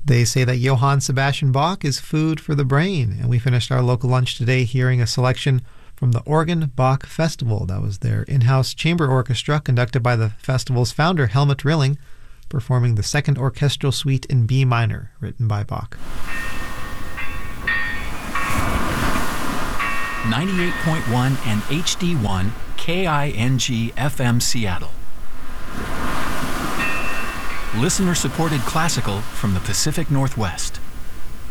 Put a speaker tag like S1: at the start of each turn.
S1: They say that Johann Sebastian Bach is food for the brain, and we finished our local lunch today hearing a selection from the Oregon Bach Festival. That was their in-house chamber orchestra conducted by the festival's founder, Helmut Rilling, performing the Second Orchestral Suite in B minor, written by Bach.
S2: 98.1 and HD1 KING FM Seattle. Listener-supported classical from the Pacific Northwest.